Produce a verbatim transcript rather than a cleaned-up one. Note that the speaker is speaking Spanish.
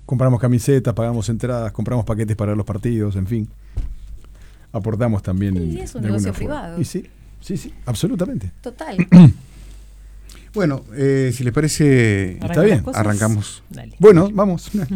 compramos camisetas, pagamos entradas, compramos paquetes para los partidos, en fin. Aportamos también. Y es un negocio privado. Y sí, sí, sí, absolutamente. Total. Bueno, eh, si les parece, está bien, arrancamos. Dale. Bueno, vamos.